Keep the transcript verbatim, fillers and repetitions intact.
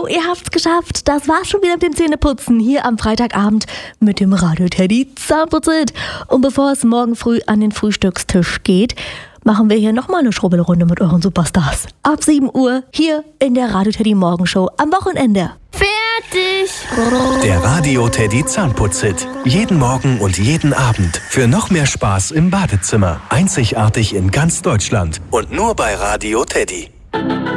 ihr habt's geschafft. Das war's schon wieder mit dem Zähneputzen hier am Freitagabend mit dem Radio Teddy Zahnputzit. Und bevor es morgen früh an den Frühstückstisch geht, machen wir hier nochmal eine Schrubbelrunde mit euren Superstars. Ab sieben Uhr hier in der Radio Teddy Morgenshow am Wochenende. Fertig! Der Radio Teddy Zahnputzit. Jeden Morgen und jeden Abend. Für noch mehr Spaß im Badezimmer. Einzigartig in ganz Deutschland. Und nur bei Radio Teddy.